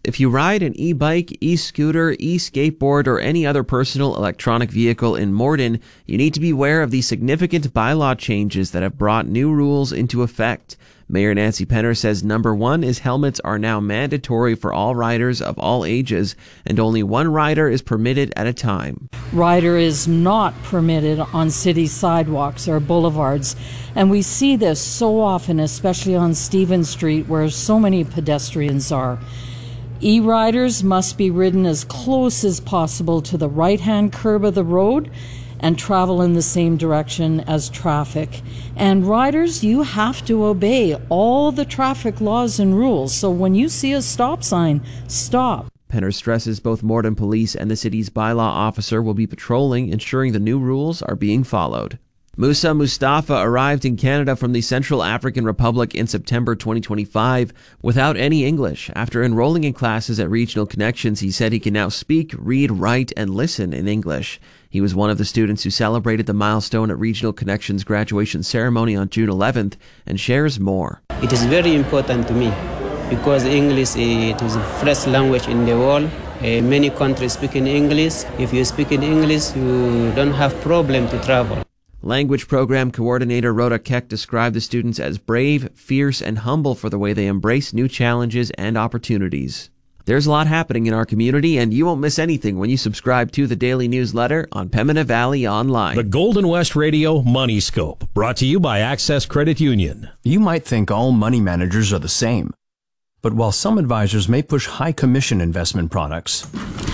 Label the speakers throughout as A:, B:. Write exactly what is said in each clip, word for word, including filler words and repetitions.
A: If you ride an e-bike, e-scooter, e-skateboard, or any other personal electronic vehicle in Morden, you need to be aware of the significant bylaw changes that have brought new rules into effect. Mayor Nancy Penner says number one is helmets are now mandatory for all riders of all ages, and only one rider is permitted at a time.
B: Rider is not permitted on city sidewalks or boulevards, and we see this so often, especially on Stephen Street, where so many pedestrians are. E-riders must be ridden as close as possible to the right-hand curb of the road and travel in the same direction as traffic. And riders, you have to obey all the traffic laws and rules. So when you see a stop sign, stop.
A: Penner stresses both Morden Police and the city's bylaw officer will be patrolling, ensuring the new rules are being followed. Musa Mustafa arrived in Canada from the Central African Republic in September twenty twenty-five without any English. After enrolling in classes at Regional Connections, he said he can now speak, read, write, and listen in English. He was one of the students who celebrated the milestone at Regional Connections' graduation ceremony on June eleventh and shares more.
C: It is very important to me because English it is the first language in the world. Uh, many countries speak in English. If you speak in English, you don't have problem to travel.
A: Language Program Coordinator Rhoda Keck described the students as brave, fierce, and humble for the way they embrace new challenges and opportunities. There's a lot happening in our community, and you won't miss anything when you subscribe to the daily newsletter on Pembina Valley Online.
D: The Golden West Radio Money Scope, brought to you by Access Credit Union.
E: You might think all money managers are the same, but while some advisors may push high commission investment products,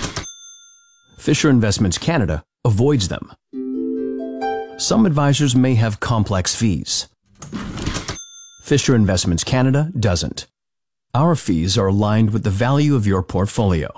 E: Fisher Investments Canada avoids them. Some advisors may have complex fees. Fisher Investments Canada doesn't. Our fees are aligned with the value of your portfolio.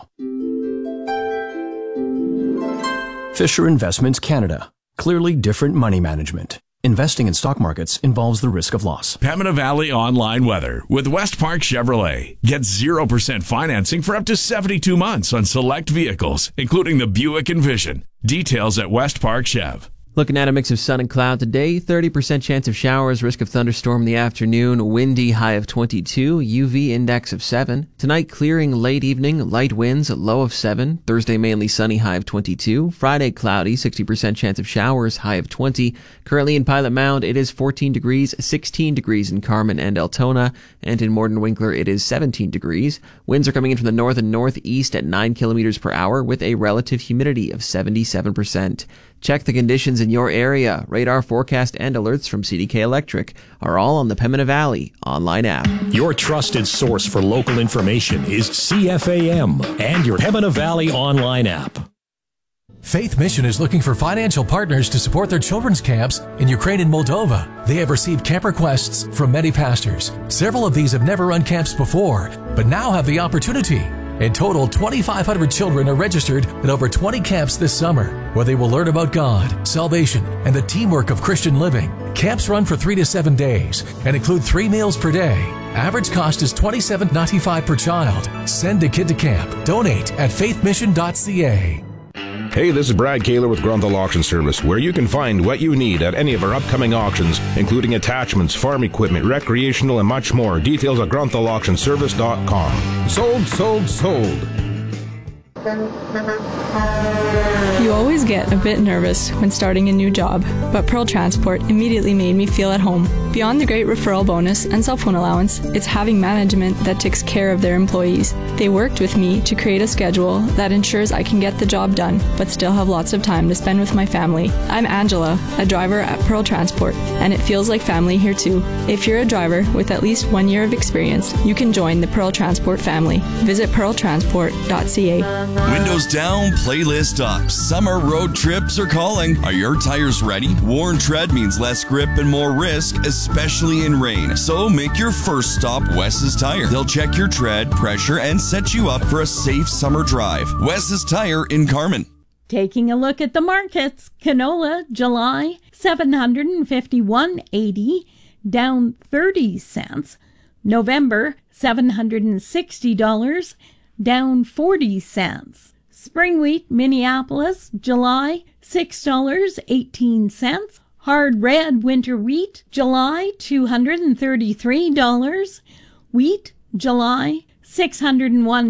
E: Fisher Investments Canada. Clearly different money management. Investing in stock markets involves the risk of loss.
F: Pembina Valley Online Weather with West Park Chevrolet. Get zero percent financing for up to seventy-two months on select vehicles, including the Buick Envision. Details at West Park Chev.
A: Looking at a mix of sun and cloud today, thirty percent chance of showers, risk of thunderstorm in the afternoon, windy, high of twenty-two, U V index of seven. Tonight, clearing late evening, light winds, low of seven. Thursday, mainly sunny, high of twenty-two. Friday, cloudy, sixty percent chance of showers, high of twenty. Currently in Pilot Mound, it is fourteen degrees, sixteen degrees in Carman and Altona, and in Morden Winkler, it is seventeen degrees. Winds are coming in from the north and northeast at nine kilometers per hour with a relative humidity of seventy-seven percent. Check the conditions in your area. Radar forecast and alerts from C D K Electric are all on the Pembina Valley online app.
D: Your trusted source for local information is C F A M and your Pembina Valley online app.
G: Faith Mission is looking for financial partners to support their children's camps in Ukraine and Moldova. They have received camp requests from many pastors. Several of these have never run camps before, but now have the opportunity. In total, twenty-five hundred children are registered at over twenty camps this summer, where they will learn about God, salvation, and the teamwork of Christian living. Camps run for three to seven days and include three meals per day. Average cost is twenty-seven dollars and ninety-five cents per child. Send a kid to camp. Donate at faith mission dot c a.
H: Hey, this is Brad Kaler with Grunthal Auction Service, where you can find what you need at any of our upcoming auctions, including attachments, farm equipment, recreational, and much more. Details at grunthal auction service dot com. Sold, sold, sold.
I: You always get a bit nervous when starting a new job, but Pearl Transport immediately made me feel at home. Beyond the great referral bonus and cell phone allowance, it's having management that takes care of their employees. They worked with me to create a schedule that ensures I can get the job done, but still have lots of time to spend with my family. I'm Angela, a driver at Pearl Transport, and it feels like family here too. If you're a driver with at least one year of experience, you can join the Pearl Transport family. Visit pearl transport dot c a.
J: Windows down, playlist up. Summer road trips are calling. Are your tires ready? Worn tread means less grip and more risk, especially in rain. So make your first stop Wes's Tire. They'll check your tread, pressure, and set you up for a safe summer drive. Wes's Tire in Carman.
K: Taking a look at the markets, canola, July, seven hundred fifty-one dollars and eighty cents, down thirty cents. November, seven hundred sixty dollars, down forty cents. Spring wheat, Minneapolis, July, six dollars and eighteen cents. Hard red winter wheat, July, two hundred thirty-three dollars. Wheat, July, six hundred one